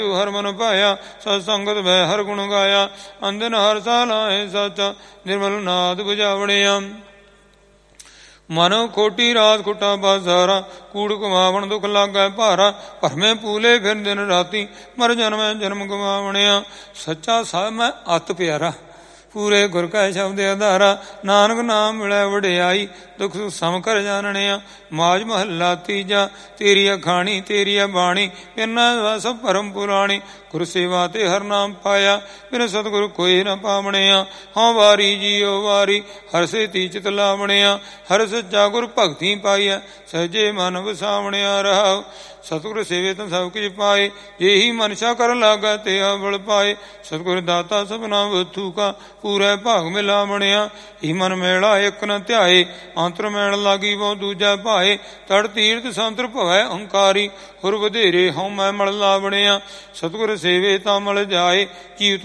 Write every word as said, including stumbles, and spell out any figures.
ਹਰ ਮਨ ਪਾਇਆ ਸਤ ਸੰਗਤ ਵੈ ਹਰ ਗੁਣ ਗਾਇਆ ਅੰਦਨ ਹਰ ਸਾਲਾਏ ਸਚ ਨਿਰਮਲ ਨਾਦ ਬੁਝਾਵਣਿਆ ਮਨ ਖੋਟੀ ਰਾਤ ਖੁੱਟਾ ਬਾਜ਼ਾਰਾ ਕੂੜ ਕਮਾਵਣ ਦੁੱਖ ਲਾਗੈ ਭਾਰਾ ਭਰਮੇ ਪੂਲੇ ਫਿਰ ਦਿਨ ਰਾਤੀ ਮਰ ਜਨਮੈ ਜਨਮ ਗਵਾਵਣਿਆ ਸੱਚਾ ਸਾਹਿਬ ਮੈਂ ਅਤ ਪਿਆਰਾ ਪੂਰੇ ਗੁਰ ਕੈ ਸ਼ਬਦ ਆਧਾਰਾ ਨਾਨਕ ਨਾਮ ਮਿਲੈ ਵਡਿਆਈ ਦੁਖ ਸੁਖ ਸਮ ਕਰ ਜਾਣਿਆ ਮਾਜ ਮਹੱਲਾ ਤੀਜਾ ਤੇਰੀ ਅਖਾਣੀ ਤੇਰੀ ਬਾਣੀ ਪਿੰਨਾ ਸਭ ਪਰਮ ਪੁਰਾਣੀ ਗੁਰ ਸੇਵਾ ਤੇ ਹਰ ਨਾਮ ਪਾਇਆ ਬਿਨ ਸਤਿਗੁਰ ਕੋਈ ਨ ਪਾਵਣਿਆ ਹਉ ਵਾਰੀ ਜੀਉ ਵਾਰੀ ਹਰ ਸੇ ਤੀ ਚਿਤ ਲਾਵਣਿਆ ਹਰ ਸੱਚਾ ਗੁਰ ਭਗਤੀ ਪਾਈਐ ਸਹਜੇ ਮਨ ਵਸਾਵਣਿਆ ਰਹਾਉ ਸਤਿਗੁਰ ਸੇਵੇ ਤਾਂ ਸਭ ਕੁਝ ਪਾਏ ਜਿਹੀ ਮਨਸ਼ਾ ਕਰ ਲਾਗਾ ਤੇ ਬਲ ਪਾਏ ਸਤਿਗੁਰ ਦਾਤਾ ਸਭਨਾ ਵਥੂ ਕਾ ਪੂਰੇ ਭਾਗ ਮਿਲਾਵਣਿਆ ਹੀ ਮਨ ਮੇਲਾ ਇੱਕ ਨ ਧਿਆਏ ਅੰਤਰ ਮੈਲ ਲਾਗੀ ਬਹੁ ਦੂਜਾ ਭਾਏ ਤੜ ਤੀਰਥ ਸੰਤਰ ਭਵੈ ਅਹੰਕਾਰੀ ਹੁਰ ਵਧੇਰੇ ਹਉ ਮੈਂ ਮਲ ਲਾਵਣਿਆ ਸਤਿਗੁਰ ਸੇਵੇ ਤਾਂ ਮਲ ਜਾਏ ਕੀ